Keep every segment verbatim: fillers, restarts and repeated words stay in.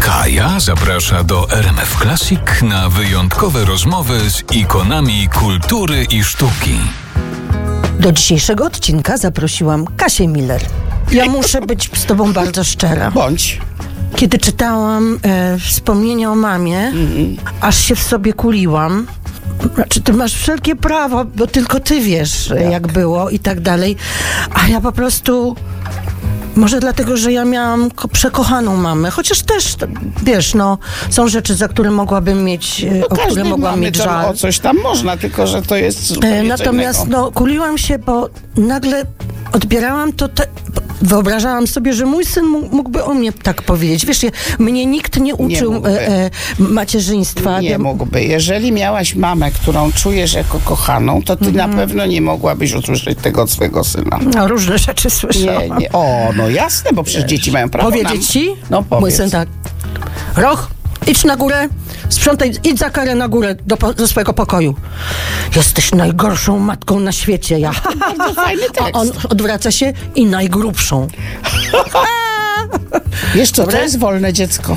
Kaja zaprasza do R M F Classic na wyjątkowe rozmowy z ikonami kultury i sztuki. Do dzisiejszego odcinka zaprosiłam Kasię Miller. Ja muszę być z tobą bardzo szczera. Bądź. Kiedy czytałam e, wspomnienia o mamie, mm-hmm. aż się w sobie kuliłam. Znaczy, ty masz wszelkie prawo, bo tylko ty wiesz, tak. jak było i tak dalej. A ja po prostu... Może dlatego, że ja miałam ko- przekochaną mamę, chociaż też, wiesz, no, są rzeczy, za które mogłabym mieć, no, o które mogłam mieć żal. O coś tam można, tylko że to jest e, Natomiast, no, kuliłam się, bo nagle odbierałam to, te, wyobrażałam sobie, że mój syn mógłby o mnie tak powiedzieć. Wiesz, mnie nikt nie uczył nie e, e, macierzyństwa. Nie mógłby. Jeżeli miałaś mamę, którą czujesz jako kochaną, to ty mm. na pewno nie mogłabyś usłyszeć tego od swojego syna. No, różne rzeczy słyszałam. Nie, nie. O, no jasne, bo przecież dzieci mają prawo Powiedzieć nam... ci? No powiedz. Mój syn tak. Roch, idź na górę, sprzątaj, idź za karę na górę do, do swojego pokoju. Jesteś najgorszą matką na świecie, ja. Bardzo fajny tekst. A on odwraca się i najgrubszą. Wiesz co, to jest wolne dziecko.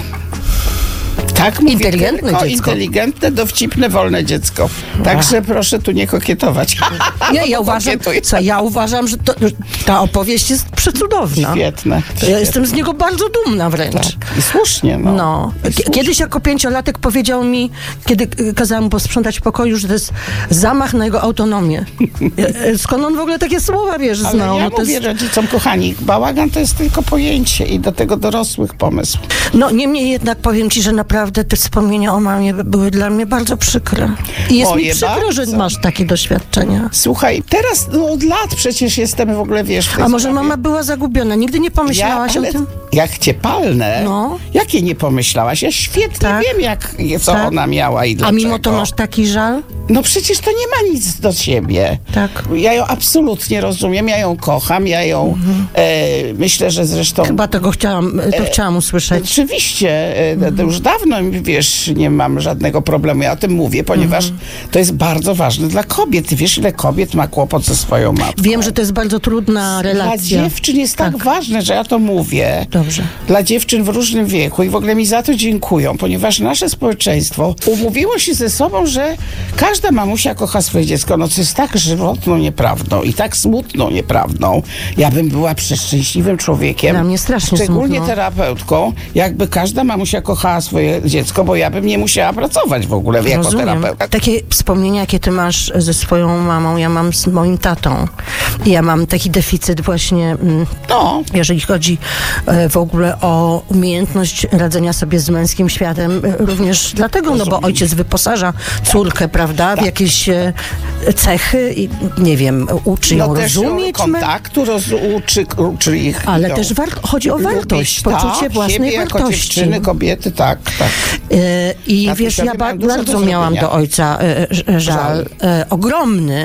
Tak mówię, inteligentne tylko dziecko. Inteligentne, dowcipne, wolne dziecko. Także proszę tu nie kokietować. Nie, ja uważam, co, ja uważam, że to, ta opowieść jest przecudowna. Świetne. Ja świetne. jestem z niego bardzo dumna wręcz. Tak. I słusznie, no. no. I słusznie. Kiedyś jako pięciolatek powiedział mi, kiedy kazałam posprzątać w pokoju, że to jest zamach na jego autonomię. Skąd on w ogóle takie słowa, wiesz, Ale znał? ja no to mówię jest... rodzicom, kochani, bałagan to jest tylko pojęcie i do tego dorosłych pomysł. No, niemniej jednak powiem ci, że naprawdę te wspomnienia o mamie były dla mnie bardzo przykre. I jest Moje mi przykro, bardzo. że masz takie doświadczenia. Słuchaj, teraz no, od lat przecież jestem w ogóle, wiesz... W tej A może sprawie. mama była zagubiona? Nigdy nie pomyślałaś ja, o tym? Jak cię palnę, No. jakie nie pomyślałaś? Ja świetnie Tak. wiem, jak, co Tak. ona miała i dlaczego. A mimo to masz taki żal? No przecież to nie ma nic do siebie. Tak. Ja ją absolutnie rozumiem, ja ją kocham, ja ją mhm. e, myślę, że zresztą... Chyba tego chciałam, to e, chciałam usłyszeć. Oczywiście, e, mhm. to już dawno, wiesz, nie mam żadnego problemu. Ja o tym mówię, ponieważ mhm. to jest bardzo ważne dla kobiet. Wiesz, ile kobiet ma kłopot ze swoją matką? Wiem, że to jest bardzo trudna relacja. Dla dziewczyn jest tak, tak ważne, że ja to mówię. Dobrze. Dla dziewczyn w różnym wieku i w ogóle mi za to dziękują, ponieważ nasze społeczeństwo umówiło się ze sobą, że każda mamusia kocha swoje dziecko. No co jest tak żywotną nieprawdą i tak smutną nieprawdą. Ja bym była przeszczęśliwym człowiekiem. Dla mnie strasznie szczególnie smutno. terapeutką, jakby każda mamusia kochała swoje dziecko, bo ja bym nie musiała pracować w ogóle jako Rozumiem. terapeuta. Takie wspomnienia, jakie ty masz ze swoją mamą, ja mam z moim tatą. Ja mam taki deficyt właśnie, mm, No. jeżeli chodzi e, w ogóle o umiejętność radzenia sobie z męskim światem. E, również dlatego, Rozumiem. no bo ojciec wyposaża córkę, prawda, w Tak. jakieś e, cechy i nie wiem, uczy ją No też rozumieć. kontaktu roz, uczy, uczy ich. Ale ją też war- chodzi o wartość, lubić, poczucie tak, własnej siebie jako wartości. dziewczyny, kobiety, tak, tak. E, I Tatusiowie wiesz, ja ba- mają dużo do bardzo miałam zrobienia. do ojca e, e, żal, Żal. E, ogromny.